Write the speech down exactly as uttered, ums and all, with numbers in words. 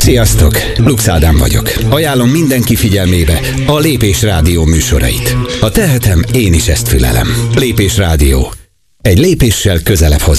Sziasztok! Lux Ádám vagyok. Ajánlom mindenki figyelmébe a Lépés Rádió műsorait. Ha tehetem, én is ezt fülelem. Lépés Rádió. Egy lépéssel közelebb hozzá.